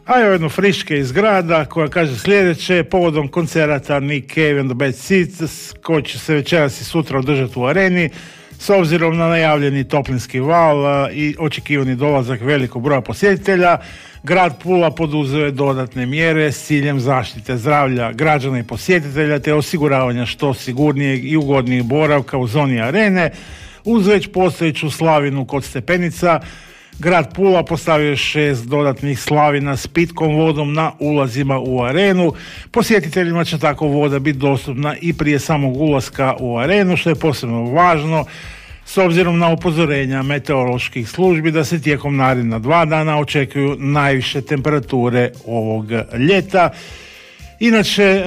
A evo jedno friške iz grada koja kaže sljedeće: povodom koncerata Nick Cave and the Bad Seeds koji će se večeras i sutra održati u areni, s obzirom na najavljeni toplinski val i očekivani dolazak velikog broja posjetitelja, grad Pula poduzeo je dodatne mjere s ciljem zaštite zdravlja građana i posjetitelja te osiguravanja što sigurnijeg i ugodnijeg boravka u zoni arene. Uz već postojeću slavinu kod stepenica, grad Pula postavio je 6 dodatnih slavina s pitkom vodom na ulazima u arenu. Posjetiteljima će tako voda biti dostupna i prije samog ulaska u arenu, što je posebno važno s obzirom na upozorenja meteoroloških službi da se tijekom naredna 2 dana očekuju najviše temperature ovog ljeta. Inače,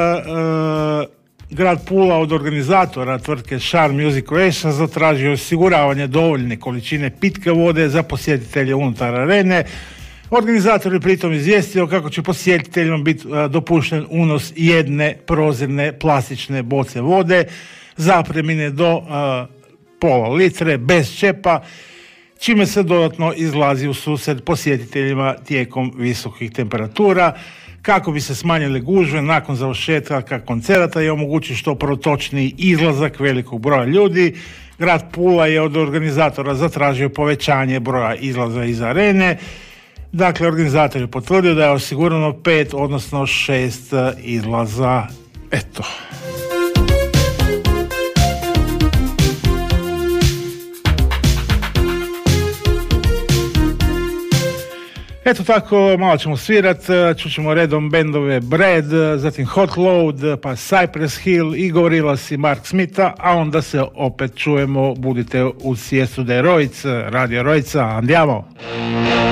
grad Pula od organizatora tvrtke Charm Music Creation zatražio osiguravanje dovoljne količine pitke vode za posjetitelje unutar arene. Organizator je pritom izvijestio kako će posjetiteljima biti dopušten unos jedne prozirne plastične boce vode zapremine do pola litre bez čepa, čime se dodatno izlazi u susret posjetiteljima tijekom visokih temperatura, kako bi se smanjile gužve nakon završetka koncerata i omogući što protočniji izlazak velikog broja ljudi. Grad Pula je od organizatora zatražio povećanje broja izlaza iz arene. Dakle, organizator je potvrdio da je osigurano 5 odnosno 6 izlaza. Eto. Eto tako, malo ćemo svirat, čućemo redom bendove Bread, zatim Hot Load, pa Cypress Hill i Gorillaz i Mark Smitha, a onda se opet čujemo, budite u sjestu da je Rojc, Radio Rojca, andiamo!